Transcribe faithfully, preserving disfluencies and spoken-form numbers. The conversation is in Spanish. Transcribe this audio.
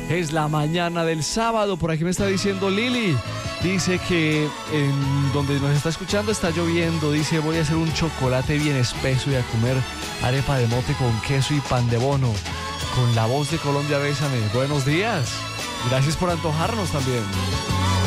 Es la mañana del sábado. Por aquí me está diciendo Lili. Dice que en donde nos está escuchando está lloviendo. Dice, voy a hacer un chocolate bien espeso y a comer arepa de mote con queso y pan de bono. Con la voz de Colombia, bésame. Buenos días. Gracias por antojarnos también.